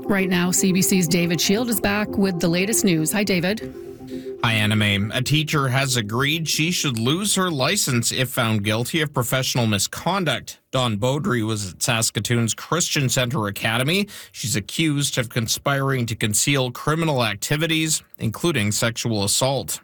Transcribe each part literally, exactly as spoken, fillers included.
Right now, C B C's David Shield is back with the latest news. Hi, David. Hi, Anime. A teacher has agreed she should lose her license if found guilty of professional misconduct. Dawn Beaudry was at Saskatoon's Christian Centre Academy. She's accused of conspiring to conceal criminal activities, including sexual assault.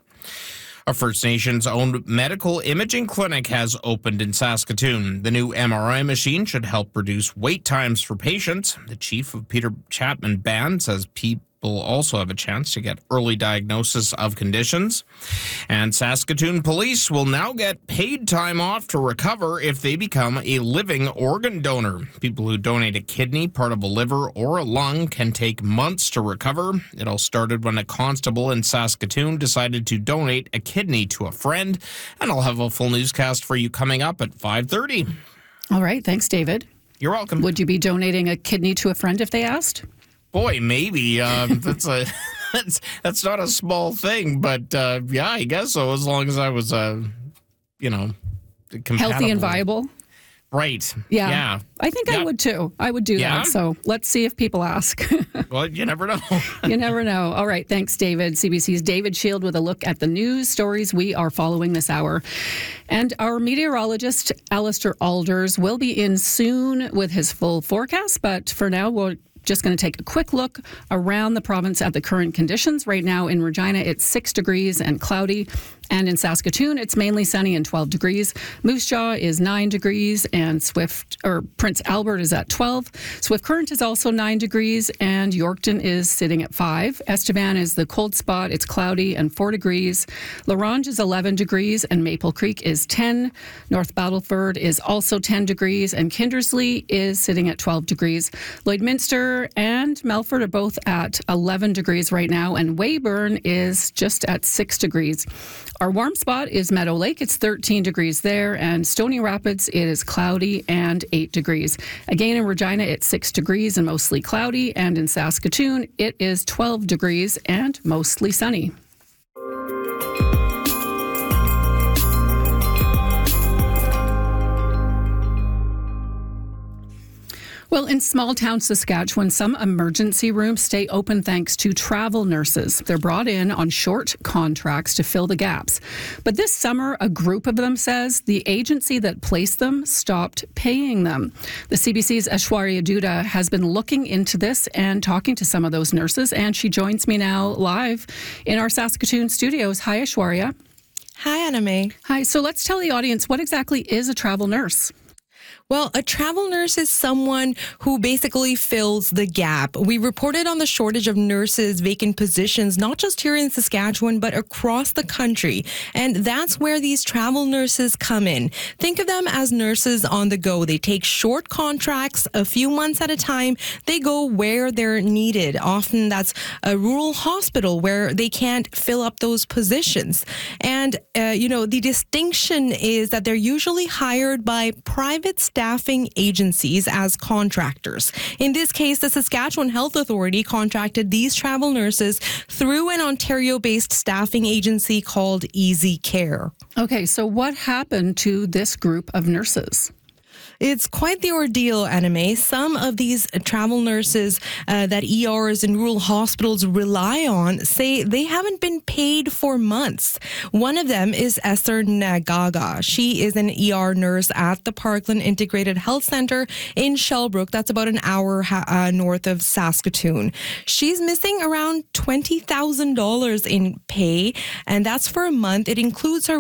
A First Nations-owned medical imaging clinic has opened in Saskatoon. The new M R I machine should help reduce wait times for patients. The chief of Peter Chapman Band says people also have a chance to get early diagnosis of conditions. And Saskatoon police will now get paid time off to recover if they become a living organ donor. People who donate a kidney, part of a liver, or a lung can take months to recover. It all started when a constable in Saskatoon decided to donate a kidney to a friend. And I'll have a full newscast for you coming up at five thirty. All right. Thanks, David. You're welcome. Would you be donating a kidney to a friend if they asked? Boy, maybe. Um, that's a that's that's not a small thing, but uh, yeah, I guess so. As long as I was, uh, you know, compatible. Healthy and viable. Right. Yeah. Yeah. I think yeah. I would too. I would do yeah? that. So let's see if people ask. Well, you never know. You never know. All right. Thanks, David. C B C's David Shield with a look at the news stories we are following this hour. And our meteorologist, Alistair Alders, will be in soon with his full forecast. But for now, we'll just going to take a quick look around the province at the current conditions. Right now in Regina, it's six degrees and cloudy. And in Saskatoon, it's mainly sunny and twelve degrees. Moose Jaw is nine degrees, and Swift or Prince Albert is at twelve. Swift Current is also nine degrees, and Yorkton is sitting at five. Estevan is the cold spot. It's cloudy and four degrees. La Ronge is eleven degrees, and Maple Creek is ten. North Battleford is also ten degrees, and Kindersley is sitting at twelve degrees. Lloydminster and Melfort are both at eleven degrees right now, and Weyburn is just at six degrees. Our warm spot is Meadow Lake. It's thirteen degrees there. And Stony Rapids, it is cloudy and eight degrees. Again, in Regina, it's six degrees and mostly cloudy. And in Saskatoon, it is twelve degrees and mostly sunny. Well, in small-town Saskatchewan, some emergency rooms stay open thanks to travel nurses. They're brought in on short contracts to fill the gaps. But this summer, a group of them says the agency that placed them stopped paying them. The C B C's Aishwarya Duda has been looking into this and talking to some of those nurses, and she joins me now live in our Saskatoon studios. Hi, Aishwarya. Hi, Anna May. Hi. So let's tell the audience, what exactly is a travel nurse? Well, a travel nurse is someone who basically fills the gap. We reported on the shortage of nurses, vacant positions, not just here in Saskatchewan, but across the country. And that's where these travel nurses come in. Think of them as nurses on the go. They take short contracts, a few months at a time. They go where they're needed. Often that's a rural hospital where they can't fill up those positions. And, uh, you know, the distinction is that they're usually hired by private staff staffing agencies as contractors. In this case, the Saskatchewan Health Authority contracted these travel nurses through an Ontario-based staffing agency called Easy Care. Okay, so what happened to this group of nurses? It's quite the ordeal, Anime. Some of these travel nurses uh, that E Rs and rural hospitals rely on say they haven't been paid for months. One of them is Esther Nagaga. She is an E R nurse at the Parkland Integrated Health Center in Shellbrook. That's about an hour uh, north of Saskatoon. She's missing around twenty thousand dollars in pay, and that's for a month. It includes her